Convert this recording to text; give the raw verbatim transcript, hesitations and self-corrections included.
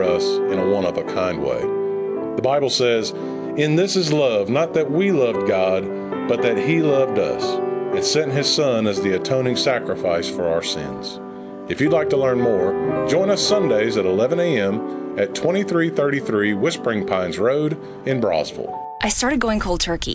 for us in a one-of-a-kind way. The Bible says, "In this is love, not that we loved God, but that He loved us and sent His Son as the atoning sacrifice for our sins." If you'd like to learn more, join us Sundays at eleven a.m. at twenty-three thirty-three Whispering Pines Road in Brosville. I started going cold turkey.